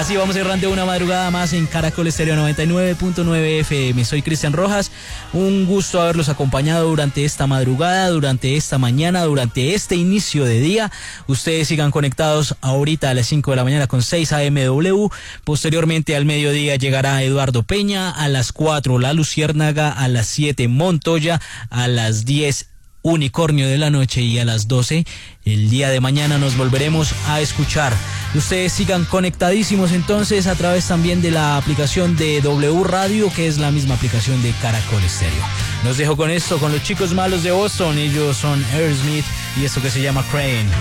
Así vamos errante una madrugada más en Caracol Estéreo 99.9 FM. Soy Cristian Rojas. Un gusto haberlos acompañado durante esta madrugada, durante esta mañana, durante este inicio de día. Ustedes sigan conectados ahorita a las 5 de la mañana con 6 AMW. Posteriormente al mediodía llegará Eduardo Peña, a las 4 La Luciérnaga, a las 7 Montoya, a las 10 Unicornio de la Noche y a las 12 el día de mañana nos volveremos a escuchar. Ustedes sigan conectadísimos entonces a través también de la aplicación de W Radio, que es la misma aplicación de Caracol Estéreo. Los dejo con esto, con los Chicos Malos de Boston. Ellos son Aerosmith y esto que se llama Crane.